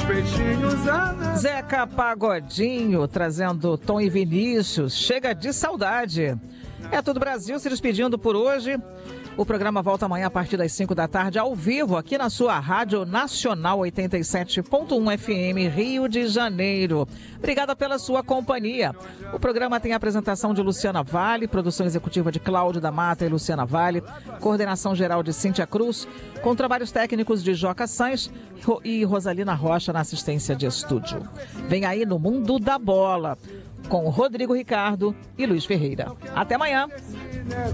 Zeca Pagodinho trazendo Tom e Vinícius. Chega de saudade. É tudo, Brasil, se despedindo por hoje. O programa volta amanhã a partir das 5 da tarde, ao vivo, aqui na sua Rádio Nacional 87.1 FM, Rio de Janeiro. Obrigada pela sua companhia. O programa tem a apresentação de Luciana Vale, produção executiva de Cláudio da Mata e Luciana Vale, coordenação geral de Cíntia Cruz, com trabalhos técnicos de Joca Sainz e Rosalina Rocha na assistência de estúdio. Vem aí no Mundo da Bola, com Rodrigo Ricardo e Luiz Ferreira. Até amanhã.